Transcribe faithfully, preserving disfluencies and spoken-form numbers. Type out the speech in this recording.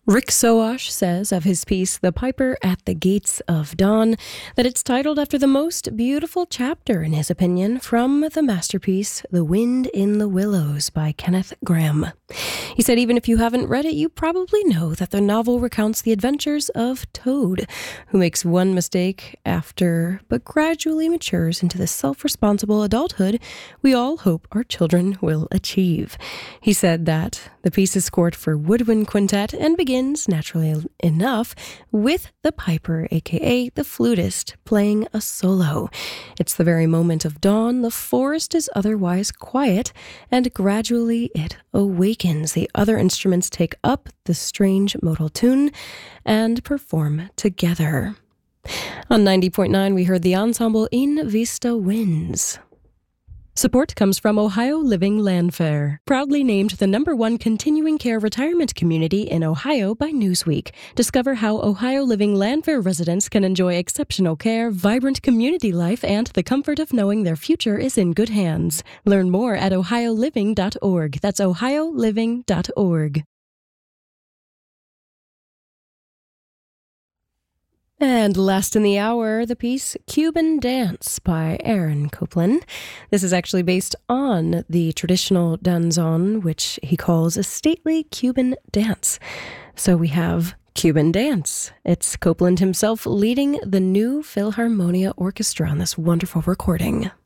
Rick Soash says of his piece, The Piper at the Gates of Dawn, that it's titled after the most beautiful chapter, in his opinion, from the masterpiece, The Wind in the Willows by Kenneth Grahame. He said even if you haven't read it, you probably know that the novel recounts the adventures of Toad, who makes one mistake after, but gradually matures into the self-responsible adulthood we all hope our children will achieve. He said that the piece is scored for woodwind quintet and begins, naturally enough, with the piper, aka the flutist, playing a solo. It's the very moment of dawn, the forest is otherwise quiet, and gradually it awakens. The other instruments take up the strange modal tune and perform together. On ninety point nine, we heard the ensemble In Vista Winds. Support comes from Ohio Living Landfair, proudly named the number one continuing care retirement community in Ohio by Newsweek. Discover how Ohio Living Landfair residents can enjoy exceptional care, vibrant community life, and the comfort of knowing their future is in good hands. Learn more at ohio living dot org. That's ohio living dot org. And last in the hour, the piece Cuban Dance by Aaron Copland. This is actually based on the traditional danzón, which he calls a stately Cuban dance. So we have Cuban Dance. It's Copland himself leading the New Philharmonia Orchestra on this wonderful recording.